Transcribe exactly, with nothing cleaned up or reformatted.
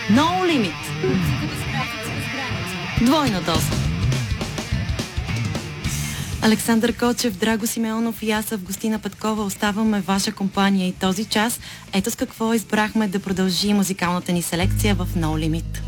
No Limit. Двойна доза. Александър Кочев, Драго Симеонов и аз, Августина Петкова, оставаме ваша компания и този час. Ето с какво избрахме да продължи музикалната ни селекция в No Limit.